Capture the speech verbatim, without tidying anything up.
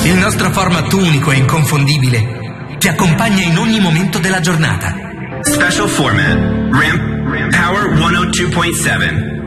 Il nostro format unico e inconfondibile ti accompagna in ogni momento della giornata. Special format, Ramp Power centodue point seven.